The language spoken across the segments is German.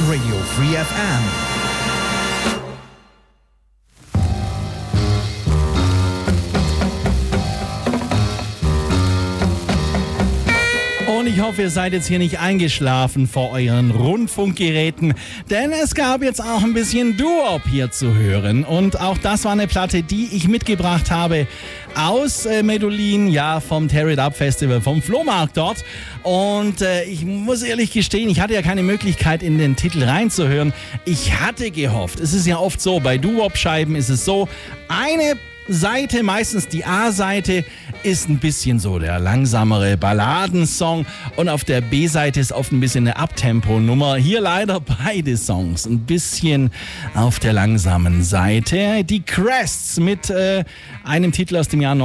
Radio Free FM. Und ich hoffe, ihr seid jetzt hier nicht eingeschlafen vor euren Rundfunkgeräten, denn es gab jetzt auch ein bisschen Doo-Wop hier zu hören. Und auch das war eine Platte, die ich mitgebracht habe aus Medellin, ja, vom Tear It Up Festival, vom Flohmarkt dort. Und ich muss ehrlich gestehen, ich hatte ja keine Möglichkeit, in den Titel reinzuhören. Ich hatte gehofft, es ist ja oft so, bei Doo-Wop-Scheiben ist es so, eine Seite, meistens die A-Seite, ist ein bisschen so der langsamere Balladensong und auf der B-Seite ist oft ein bisschen eine Abtempo-Nummer. Hier leider beide Songs ein bisschen auf der langsamen Seite. Die Crests mit einem Titel aus dem Jahr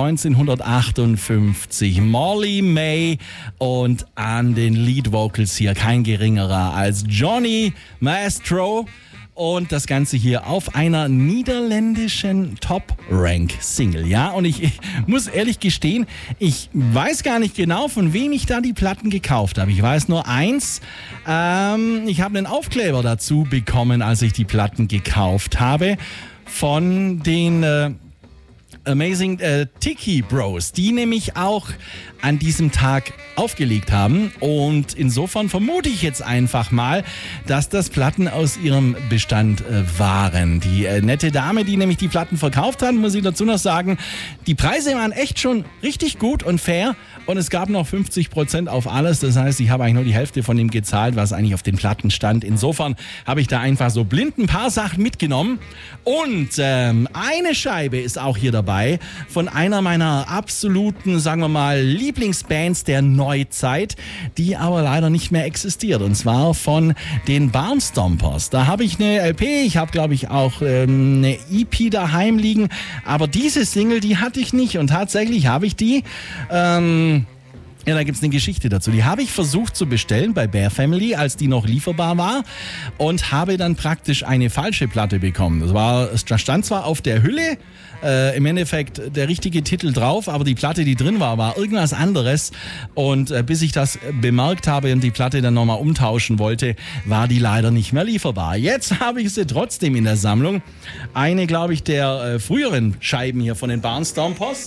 1958. Molly May und an den Lead Vocals hier kein geringerer als Johnny Maestro. Und das Ganze hier auf einer niederländischen Top-Rank-Single, ja. Und ich muss ehrlich gestehen, ich weiß gar nicht genau, von wem ich da die Platten gekauft habe. Ich weiß nur eins, ich habe einen Aufkleber dazu bekommen, als ich die Platten gekauft habe, von den Amazing Tiki Bros, die nämlich auch an diesem Tag aufgelegt haben. Und insofern vermute ich jetzt einfach mal, dass das Platten aus ihrem Bestand waren. Die nette Dame, die nämlich die Platten verkauft hat, muss ich dazu noch sagen, die Preise waren echt schon richtig gut und fair und es gab noch 50% auf alles. Das heißt, ich habe eigentlich nur die Hälfte von dem gezahlt, was eigentlich auf den Platten stand. Insofern habe ich da einfach so blind ein paar Sachen mitgenommen. Und eine Scheibe ist auch hier dabei von einer meiner absoluten, sagen wir mal, Lieblingsbands der Neuzeit, die aber leider nicht mehr existiert. Und zwar von den Barnstompers. Da habe ich eine LP, ich habe, glaube ich, auch eine EP daheim liegen. Aber diese Single, die hatte ich nicht. Und tatsächlich habe ich die... Ja, da gibt es eine Geschichte dazu. Die habe ich versucht zu bestellen bei Bear Family, als die noch lieferbar war und habe dann praktisch eine falsche Platte bekommen. Das stand zwar auf der Hülle im Endeffekt der richtige Titel drauf, aber die Platte, die drin war irgendwas anderes und bis ich das bemerkt habe und die Platte dann nochmal umtauschen wollte, war die leider nicht mehr lieferbar. Jetzt habe ich sie trotzdem in der Sammlung. Eine, glaube ich, der früheren Scheiben hier von den Barnstompers.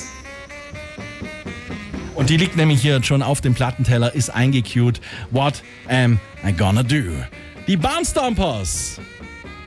Und die liegt nämlich hier schon auf dem Plattenteller, ist eingecued. What am I gonna do? Die Barnstompers!